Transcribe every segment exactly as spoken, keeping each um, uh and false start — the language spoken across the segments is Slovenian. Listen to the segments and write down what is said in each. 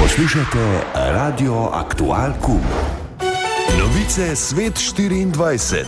Poslušajte Radio Aktual Kum. Novice Svet štiriindvajset.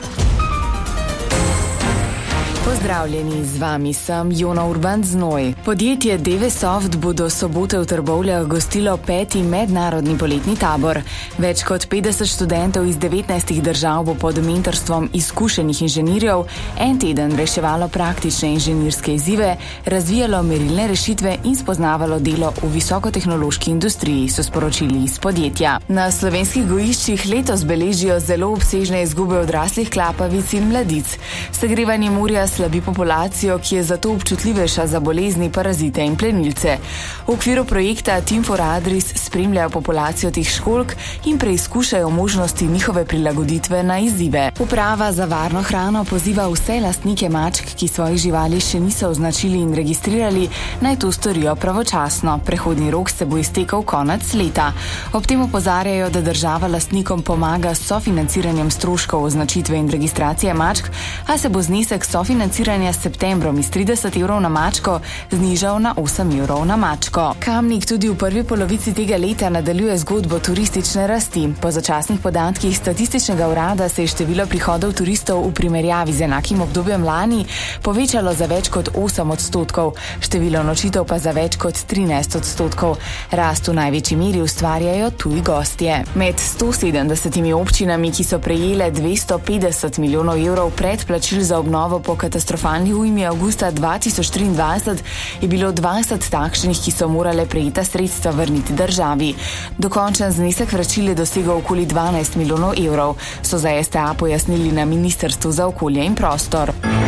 Pozdravljeni, z vami sem Jona Urban Znoj. Podjetje Devesoft bo do sobote v Trbovljah gostilo peti mednarodni poletni tabor. Več kot petdeset študentov iz devetnajstih držav bo pod mentorstvom izkušenih inženirjev en teden reševalo praktične inženirske izzive, razvijalo merilne rešitve in spoznavalo delo v visokotehnološki industriji, so sporočili iz podjetja. Na slovenskih gojiščih letos beležijo zelo obsežne izgube odraslih klapavic in mladic. Segrevanje morja slabi populacijo, ki je zato občutljivejša za bolezni, parazite in plenilce. V okviru projekta Team for Adris spremljajo populacijo teh školjk in preizkušajo možnosti njihove prilagoditve na izzive. Uprava za varno hrano poziva vse lastnike mačk, ki svojih živali še niso označili in registrirali, naj to storijo pravočasno. Prehodni rok se bo iztekel konec leta. Ob tem opozarjajo, da država lastnikom pomaga s sofinanciranjem stroškov označitve in registracije mačk, a se bo znesek sofinanciranja financiranja s septembrom iz trideset evrov na mačko znižal na osem evrov na mačko. Kamnik tudi v prvi polovici tega leta nadaljuje zgodbo turistične rasti. Po začasnih podatkih statističnega urada se je število prihodov turistov v primerjavi z enakim obdobjem lani povečalo za več kot osem odstotkov, število nočitev pa za več kot trinajst odstotkov. Rast v največji meri ustvarjajo tuji gostje. Med sto sedemdesetimi občinami, ki so prejele dvesto petdeset milijonov evrov predplačil za obnovo po katastrofalni ujmi avgusta dva tisoč triindvajset, je bilo dvajset takšnih, ki so morale prejeta sredstva vrniti državi. Dokončen znesek vračil je dosegel okoli dvanajst milijonov evrov, so za S T A pojasnili na Ministrstvu za okolje in prostor.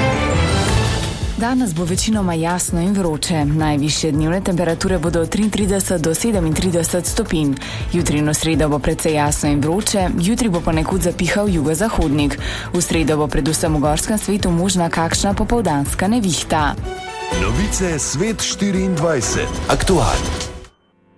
Danes bo večinoma jasno in vroče. Najvišje dnevne temperature bodo od triintrideset do sedemintrideset stopinj. Jutri in v sredo bo precej jasno in vroče, jutri bo ponekod zapihal jugozahodnik. V sredo bo predvsem v gorskem svetu možna kakšna popoldanska nevihta. Novice Svet štiriindvajset. Aktual.